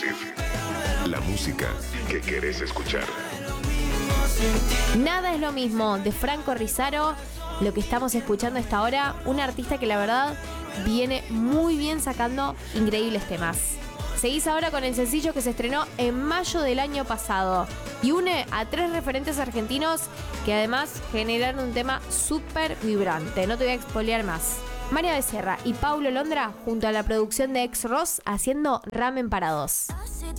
Music. La música que querés escuchar. Nada es lo mismo de Franco Rizaro, lo que estamos escuchando a esta hora, un artista que la verdad viene muy bien sacando increíbles temas. Seguís ahora con el sencillo que se estrenó en mayo del año pasado y une a 3 referentes argentinos que además generaron un tema súper vibrante. No te voy a expoliar más. María Becerra y Paulo Londra junto a la producción de Ex Ross haciendo Ramen para dos.